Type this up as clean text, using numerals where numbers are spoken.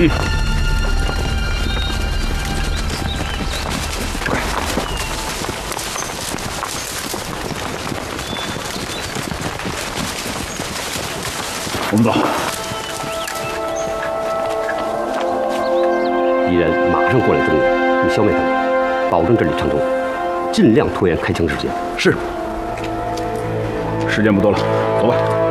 嗯。快！我们走。 敌人马上过来增援，你消灭他们，保证这里畅通，尽量拖延开枪时间。 是。时间不多了，走吧。